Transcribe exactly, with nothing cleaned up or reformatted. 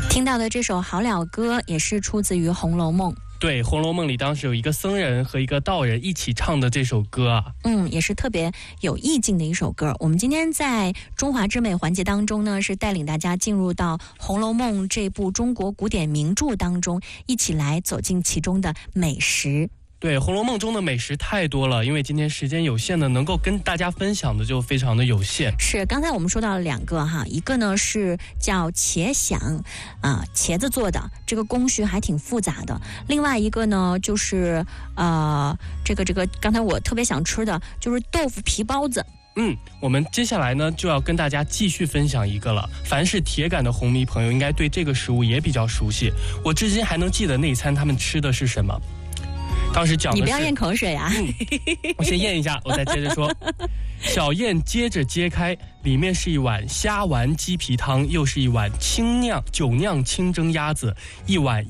听到的这首好了歌也是出自于《红楼梦》。 对，《红楼梦》里当时有一个僧人和一个道人一起唱的这首歌啊， 嗯，也是特别有意境的一首歌。我们今天在中华之美环节当中呢，是带领大家进入到《红楼梦》这部中国古典名著当中，一起来走进其中的美食。 对，《红楼梦》中的美食太多了，因为今天时间有限的，能够跟大家分享的就非常的有限。 是，刚才我们说到了两个哈，一个呢是叫茄鲞，啊、呃，茄子做的，这个工序还挺复杂的。另外一个呢就是呃，这个这个，刚才我特别想吃的就是豆腐皮包子。 嗯，我们接下来呢就要跟大家继续分享一个了。凡是铁杆的红迷朋友，应该对这个食物也比较熟悉。我至今还能记得那一餐他们吃的是什么。当时讲的是， 你不要咽口水啊、 嗯！我先咽一下，我再接着说。小燕接着揭开，里面是一碗虾丸鸡皮汤，又是一碗清酿酒酿清蒸鸭子，一碗